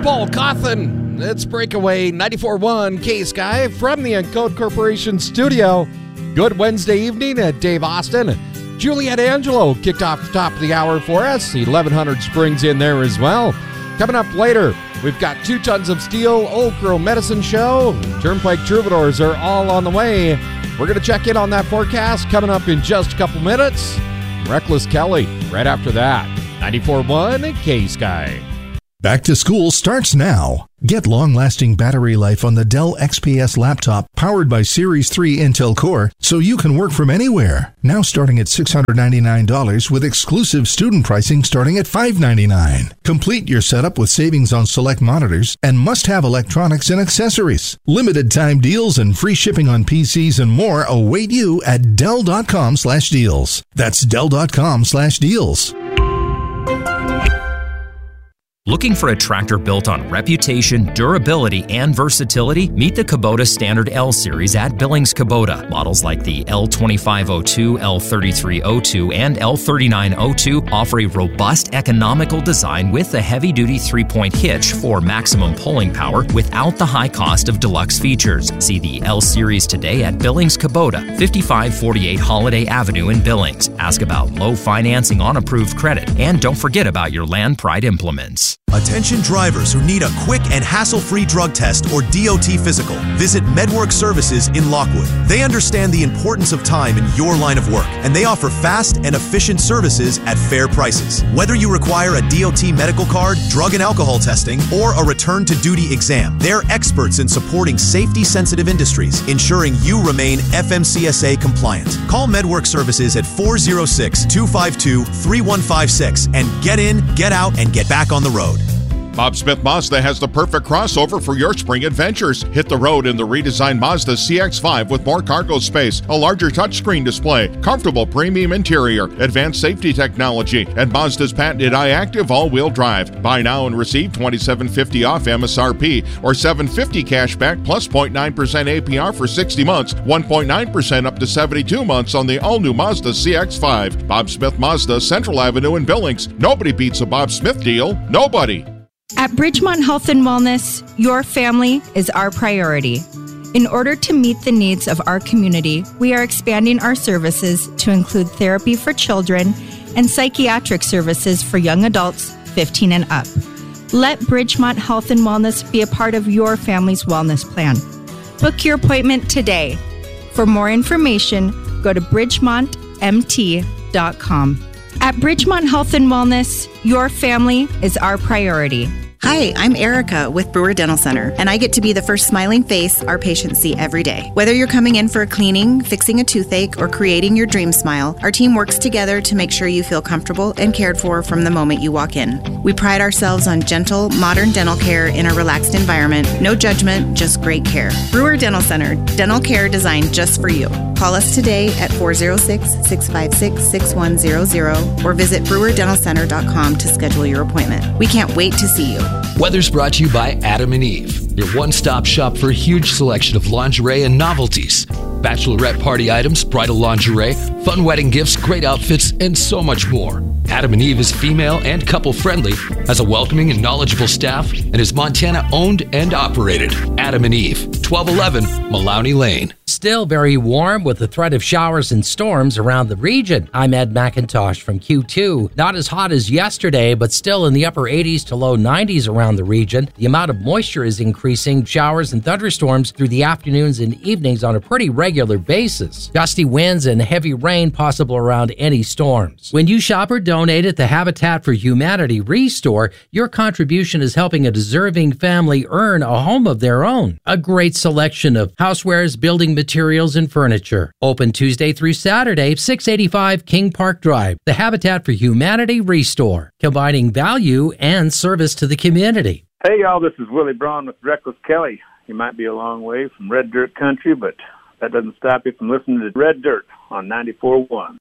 Paul Cawthon. It's Breakaway 94.1 K-Sky from the Encode Corporation studio. Good Wednesday evening at Dave Austin. Juliet Angelo kicked off the top of the hour for us. 1100 Springs in there as well. Coming up later, we've got 2 Tons of Steel, Old Crow Medicine Show. Turnpike Troubadours are all on the way. We're going to check in on that forecast coming up in just a couple minutes. Reckless Kelly right after that. 94.1 K-Sky. Back to school starts now. Get long-lasting battery life on the Dell XPS laptop powered by Series 3 Intel Core so you can work from anywhere. Now starting at $699 with exclusive student pricing starting at $599. Complete your setup with savings on select monitors and must-have electronics and accessories. Limited time deals and free shipping on PCs and more await you at Dell.com/deals. That's Dell.com/deals. Looking for a tractor built on reputation, durability, and versatility? Meet the Kubota Standard L Series at Billings Kubota. Models like the L2502, L3302, and L3902 offer a robust, economical design with a heavy-duty 3-point hitch for maximum pulling power without the high cost of deluxe features. See the L Series today at Billings Kubota, 5548 Holiday Avenue in Billings. Ask about low financing on approved credit, and don't forget about your Land Pride implements. Attention drivers who need a quick and hassle-free drug test or DOT physical. Visit MedWork Services in Lockwood. They understand the importance of time in your line of work, and they offer fast and efficient services at fair prices. Whether you require a DOT medical card, drug and alcohol testing, or a return-to-duty exam, they're experts in supporting safety-sensitive industries, ensuring you remain FMCSA compliant. Call MedWork Services at 406-252-3156 and get in, get out, and get back on the road. Bob Smith Mazda has the perfect crossover for your spring adventures. Hit the road in the redesigned Mazda CX-5 with more cargo space, a larger touchscreen display, comfortable premium interior, advanced safety technology, and Mazda's patented iActive all-wheel drive. Buy now and receive $2,750 off MSRP or $750 cash back plus 0.9% APR for 60 months, 1.9% up to 72 months on the all-new Mazda CX-5. Bob Smith Mazda, Central Avenue in Billings. Nobody beats a Bob Smith deal. Nobody. At Bridgemont Health and Wellness, your family is our priority. In order to meet the needs of our community, we are expanding our services to include therapy for children and psychiatric services for young adults 15 and up. Let Bridgemont Health and Wellness be a part of your family's wellness plan. Book your appointment today. For more information, go to bridgemontmt.com. At Bridgemont Health and Wellness, your family is our priority. Hi, I'm Erica with Brewer Dental Center, and I get to be the first smiling face our patients see every day. Whether you're coming in for a cleaning, fixing a toothache, or creating your dream smile, our team works together to make sure you feel comfortable and cared for from the moment you walk in. We pride ourselves on gentle, modern dental care in a relaxed environment. No judgment, just great care. Brewer Dental Center, dental care designed just for you. Call us today at 406-656-6100 or visit brewerdentalcenter.com to schedule your appointment. We can't wait to see you. Weather's brought to you by Adam and Eve, your one-stop shop for a huge selection of lingerie and novelties. Bachelorette party items, bridal lingerie, fun wedding gifts, great outfits, and so much more. Adam and Eve is female and couple-friendly, has a welcoming and knowledgeable staff, and is Montana-owned and operated. Adam and Eve, 1211 Maloney Lane. Still very warm with the threat of showers and storms around the region. I'm Ed McIntosh from Q2. Not as hot as yesterday, but still in the upper 80s to low 90s around the region. The amount of moisture is increasing. Showers and thunderstorms through the afternoons and evenings on a pretty regular basis. Gusty winds and heavy rain possible around any storms. When you shop or donate at the Habitat for Humanity Restore, your contribution is helping a deserving family earn a home of their own. A great selection of housewares, building materials, and furniture. Open Tuesday through Saturday, 685 King Park Drive. The Habitat for Humanity Restore, combining value and service to the community. Hey, y'all, this is Willie Braun with Reckless Kelly. You might be a long way from Red Dirt Country, but that doesn't stop you from listening to Red Dirt on 94.1.